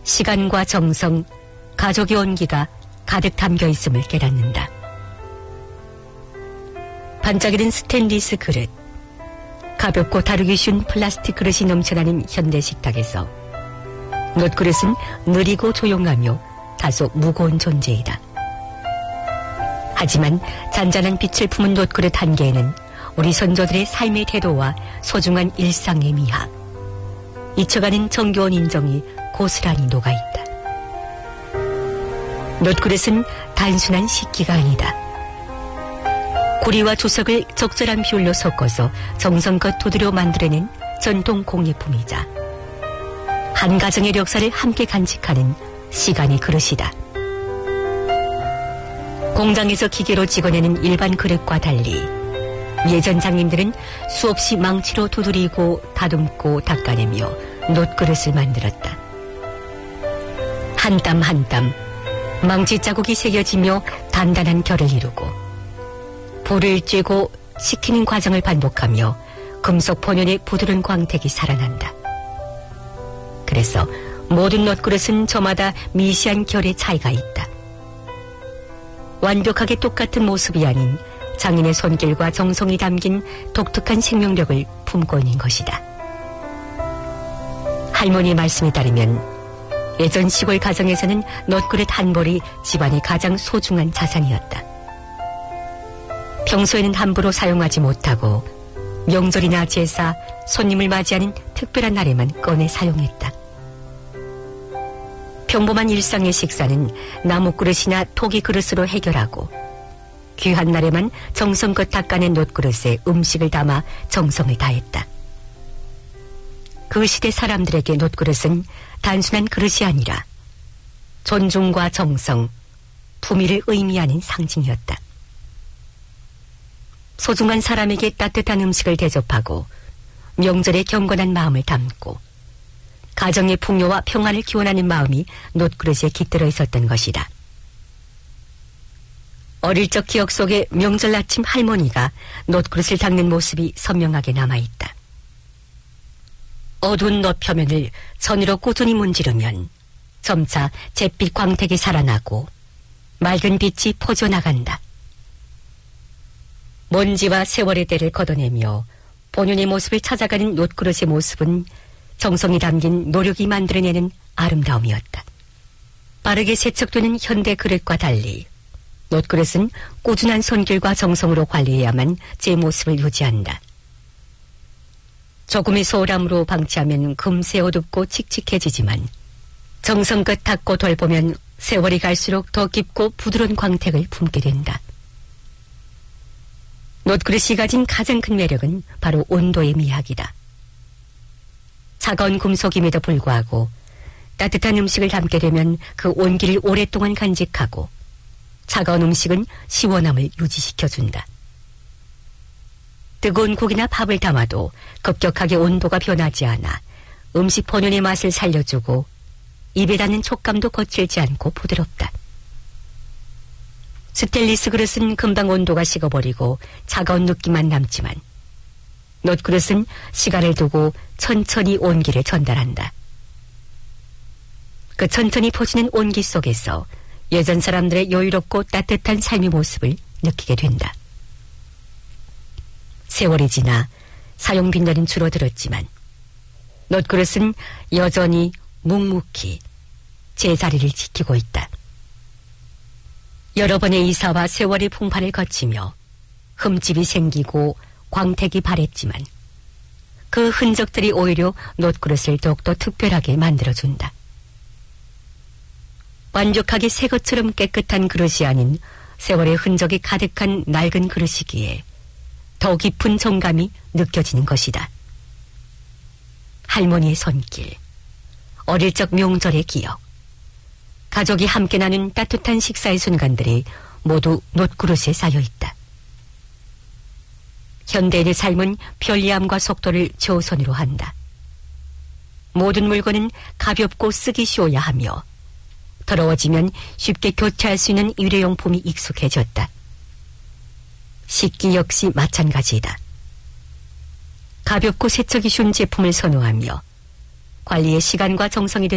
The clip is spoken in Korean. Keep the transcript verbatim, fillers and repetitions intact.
시간과 정성, 가족의 온기가 가득 담겨 있음을 깨닫는다. 반짝이는 스테인리스 그릇, 가볍고 다루기 쉬운 플라스틱 그릇이 넘쳐나는 현대 식탁에서 놋그릇은 느리고 조용하며 다소 무거운 존재이다. 하지만 잔잔한 빛을 품은 놋그릇 한 개에는 우리 선조들의 삶의 태도와 소중한 일상의 미학, 잊혀가는 정겨운 인정이 고스란히 녹아있다. 놋그릇은 단순한 식기가 아니다. 구리와 주석을 적절한 비율로 섞어서 정성껏 두드려 만들어낸 전통 공예품이자 한 가정의 역사를 함께 간직하는 시간의 그릇이다. 공장에서 기계로 찍어내는 일반 그릇과 달리 예전 장인들은 수없이 망치로 두드리고 다듬고 닦아내며 놋그릇을 만들었다. 한 땀 한 땀 망치 자국이 새겨지며 단단한 결을 이루고 불을 쬐고 식히는 과정을 반복하며 금속 본연의 부드러운 광택이 살아난다. 그래서 모든 놋그릇은 저마다 미시한 결의 차이가 있다. 완벽하게 똑같은 모습이 아닌 장인의 손길과 정성이 담긴 독특한 생명력을 품고 있는 것이다. 할머니의 말씀에 따르면 예전 시골 가정에서는 놋그릇 한 벌이 집안의 가장 소중한 자산이었다. 평소에는 함부로 사용하지 못하고 명절이나 제사, 손님을 맞이하는 특별한 날에만 꺼내 사용했다. 평범한 일상의 식사는 나무 그릇이나 토기 그릇으로 해결하고 귀한 날에만 정성껏 닦아낸 놋그릇에 음식을 담아 정성을 다했다. 그 시대 사람들에게 놋그릇은 단순한 그릇이 아니라 존중과 정성, 품위를 의미하는 상징이었다. 소중한 사람에게 따뜻한 음식을 대접하고 명절에 경건한 마음을 담고 가정의 풍요와 평안을 기원하는 마음이 놋그릇에 깃들어 있었던 것이다. 어릴 적 기억 속에 명절 아침 할머니가 놋그릇을 닦는 모습이 선명하게 남아있다. 어두운 놋 표면을 손으로 꾸준히 문지르면 점차 잿빛 광택이 살아나고 맑은 빛이 퍼져나간다. 먼지와 세월의 때를 걷어내며 본연의 모습을 찾아가는 놋그릇의 모습은 정성이 담긴 노력이 만들어내는 아름다움이었다. 빠르게 세척되는 현대 그릇과 달리 놋그릇은 꾸준한 손길과 정성으로 관리해야만 제 모습을 유지한다. 조금의 소홀함으로 방치하면 금세 어둡고 칙칙해지지만 정성껏 닦고 돌보면 세월이 갈수록 더 깊고 부드러운 광택을 품게 된다. 놋그릇이 가진 가장 큰 매력은 바로 온도의 미학이다. 차가운 금속임에도 불구하고 따뜻한 음식을 담게 되면 그 온기를 오랫동안 간직하고 차가운 음식은 시원함을 유지시켜준다. 뜨거운 국이나 밥을 담아도 급격하게 온도가 변하지 않아 음식 본연의 맛을 살려주고 입에 닿는 촉감도 거칠지 않고 부드럽다. 스테인리스 그릇은 금방 온도가 식어버리고 차가운 느낌만 남지만 놋그릇은 시간을 두고 천천히 온기를 전달한다. 그 천천히 퍼지는 온기 속에서 예전 사람들의 여유롭고 따뜻한 삶의 모습을 느끼게 된다. 세월이 지나 사용 빈도는 줄어들었지만 놋그릇은 여전히 묵묵히 제자리를 지키고 있다. 여러 번의 이사와 세월의 풍파를 거치며 흠집이 생기고 광택이 바랬지만 그 흔적들이 오히려 놋그릇을 더욱더 특별하게 만들어준다. 완벽하게 새 것처럼 깨끗한 그릇이 아닌 세월의 흔적이 가득한 낡은 그릇이기에 더 깊은 정감이 느껴지는 것이다. 할머니의 손길, 어릴 적 명절의 기억, 가족이 함께 나눈 따뜻한 식사의 순간들이 모두 놋그릇에 쌓여있다. 현대인의 삶은 편리함과 속도를 최우선으로 한다. 모든 물건은 가볍고 쓰기 쉬워야 하며 더러워지면 쉽게 교체할 수 있는 일회용품이 익숙해졌다. 식기 역시 마찬가지이다. 가볍고 세척이 쉬운 제품을 선호하며 관리에 시간과 정성이 든